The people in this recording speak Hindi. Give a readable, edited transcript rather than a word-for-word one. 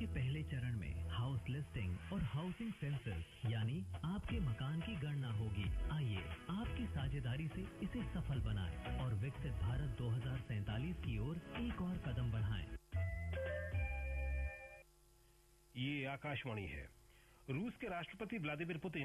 पहले चरण में हाउस लिस्टिंग और हाउसिंग सेंसस यानी आपके मकान की गणना होगी। आइए आपकी साझेदारी से इसे सफल बनाएं और विकसित भारत 2047 की ओर एक और कदम बढ़ाएं। ये आकाशवाणी है। रूस के राष्ट्रपति व्लादिमीर पुतिन